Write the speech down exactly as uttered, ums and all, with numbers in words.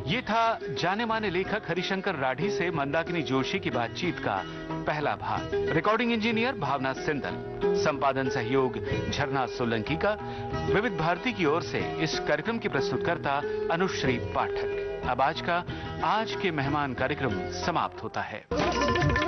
ये था जाने माने लेखक हरिशंकर राठी से मंदाकिनी जोशी की बातचीत का पहला भाग। रिकॉर्डिंग इंजीनियर भावना सिंदल, संपादन सहयोग झरना सोलंकी का। विविध भारती की ओर से इस कार्यक्रम की प्रस्तुतकर्ता अनुश्री पाठक। अब आज का आज के मेहमान कार्यक्रम समाप्त होता है।